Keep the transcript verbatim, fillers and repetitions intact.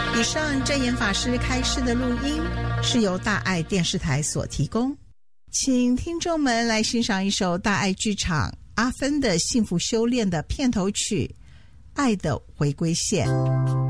以上证严法师开示的录音是由大爱电视台所提供，请听众们来欣赏一首大爱剧场阿芬的幸福修炼的片头曲《爱的回归线》。